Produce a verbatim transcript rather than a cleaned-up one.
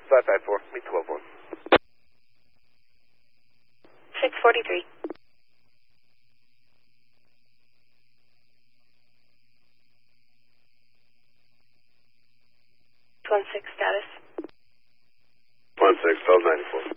five five four, meet twelve one. six forty-three. one six status. one six, twelve ninety-four.